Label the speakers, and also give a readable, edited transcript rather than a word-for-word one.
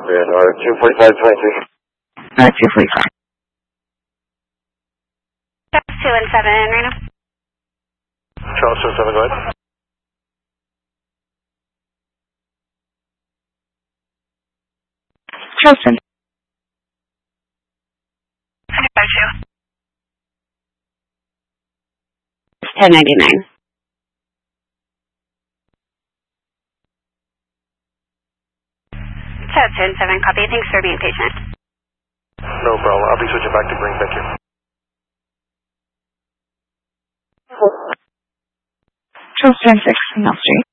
Speaker 1: Radar 245-23.
Speaker 2: 245.
Speaker 3: 2 and 7, Reno.
Speaker 1: Charles 2-7, go ahead.
Speaker 2: Charleston.
Speaker 3: 252.
Speaker 2: 1099.
Speaker 3: So 2 and 7, copy. Thanks for being patient.
Speaker 1: No problem. I'll be switching back to green. Thank you.
Speaker 2: Charleston 6, Mill Street.